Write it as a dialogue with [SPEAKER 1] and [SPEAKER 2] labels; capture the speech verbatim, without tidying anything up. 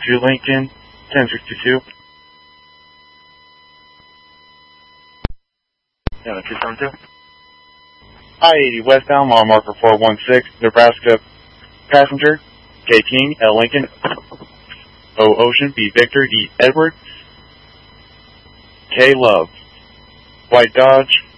[SPEAKER 1] to Lincoln, ten sixty-two.
[SPEAKER 2] Yeah, two seven two.
[SPEAKER 1] I eighty westbound, mile marker four one six, Nebraska passenger, K King, L Lincoln, O Ocean, B Victor, E Edward, K Love, White Dodge,